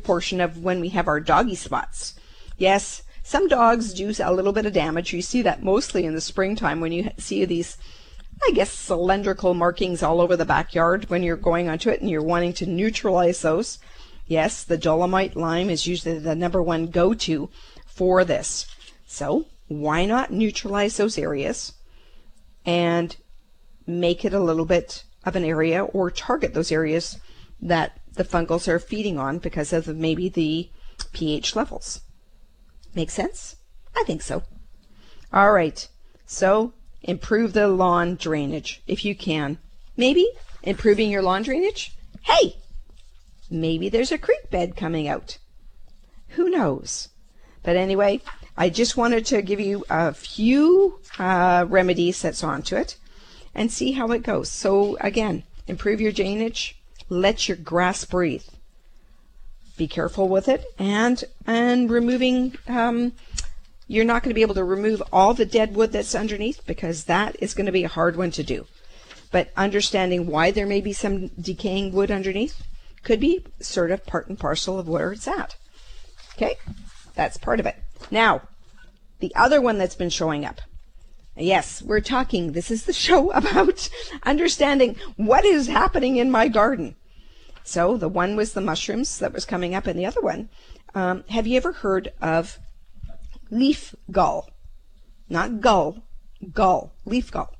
active portion of when we have our doggy spots. Yes, some dogs do a little bit of damage. You see that mostly in the springtime when you see these, I guess, cylindrical markings all over the backyard when you're going onto it and you're wanting to neutralize those. Yes, the dolomite lime is usually the #1 go-to for this. So why not neutralize those areas and make it a little bit of an area, or target those areas that the fungals are feeding on because of maybe the pH levels. Make sense? I think so. All right, so improve the lawn drainage if you can. Maybe improving your lawn drainage? Hey, maybe there's a creek bed coming out. Who knows? But anyway, I just wanted to give you a few remedies that's onto it and see how it goes. So again, improve your drainage, let your grass breathe. Be careful with it, and removing, you're not going to be able to remove all the dead wood that's underneath because that is going to be a hard one to do. But understanding why there may be some decaying wood underneath could be sort of part and parcel of where it's at. Okay, that's part of it. Now, the other one that's been showing up. Yes, we're talking, this is the show about understanding what is happening in my garden. So the one was the mushrooms that was coming up, and the other one, have you ever heard of leaf gall? Not gull, gall, leaf gall.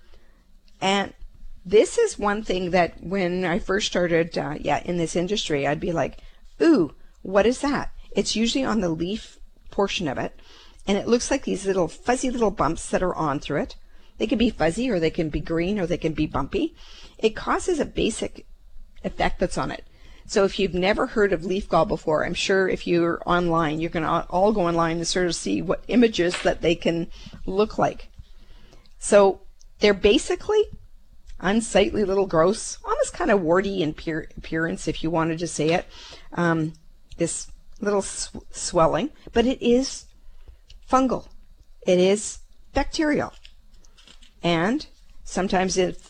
And this is one thing that when I first started in this industry, I'd be like, ooh, what is that? It's usually on the leaf portion of it, and it looks like these little fuzzy little bumps that are on through it. They can be fuzzy, or they can be green, or they can be bumpy. It causes a basic effect that's on it. So if you've never heard of leaf gall before, I'm sure if you're online, you're going to all go online and sort of see what images that they can look like. So they're basically unsightly little growths, almost kind of warty in appearance, if you wanted to say it. This little swelling, but it is fungal. It is bacterial. And sometimes it